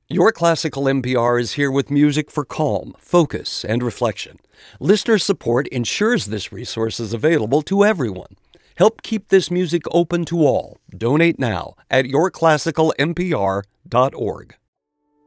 Your Classical NPR is here with music for calm, focus, and reflection. Listener support ensures this resource is available to everyone. Help keep this music open to all. Donate now at yourclassicalnpr.org.